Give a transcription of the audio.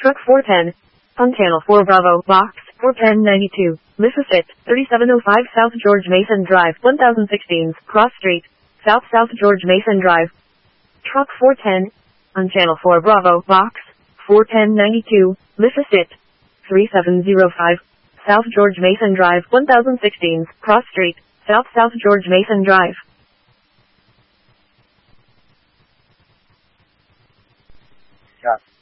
Truck 410. On Channel 4 Bravo, Box 41092. Mississippi, 3705 South George Mason Drive, 1016, Cross Street, South George Mason Drive. Truck 410. On Channel 4 Bravo, Box 41092. Mississippi, 3705 South George Mason Drive, 1016, Cross Street, South George Mason Drive. Got it.